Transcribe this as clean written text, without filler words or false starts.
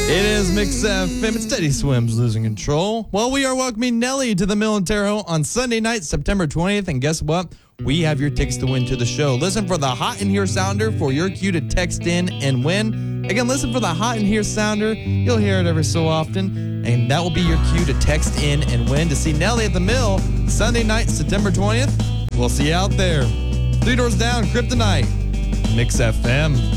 It is Mix FM. It's Teddy Swims losing control. Well, we are welcoming Nelly to the Mill in Terre Haute on Sunday night, September 20th. And guess what? We have your tickets to win to the show. Listen for the Hot in Here sounder for your cue to text in and win. Again, listen for the Hot in Here sounder. You'll hear it every so often. And that will be your cue to text in and win to see Nelly at the Mill Sunday night, September 20th. We'll see you out there. 3 Doors Down, Kryptonite. Mix FM.